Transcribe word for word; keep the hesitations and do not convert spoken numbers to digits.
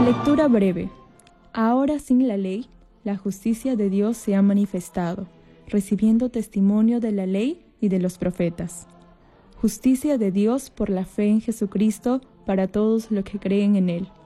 Lectura breve. Ahora sin la ley, la justicia de Dios se ha manifestado, recibiendo testimonio de la ley y de los profetas. Justicia de Dios por la fe en Jesucristo para todos los que creen en Él,